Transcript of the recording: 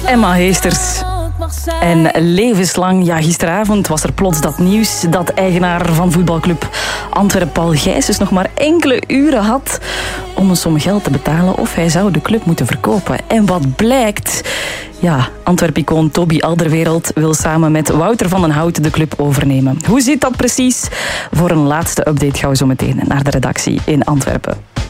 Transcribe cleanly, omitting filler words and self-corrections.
Emma Heesters. En levenslang, ja, gisteravond was er plots dat nieuws dat eigenaar van voetbalclub Antwerpen Paul Gijsens nog maar enkele uren had om een som geld te betalen of hij zou de club moeten verkopen. En wat blijkt? Ja, Antwerp-icoon Toby Alderweireld wil samen met Wouter van den Hout de club overnemen. Hoe zit dat precies? Voor een laatste update gaan we zo meteen naar de redactie in Antwerpen.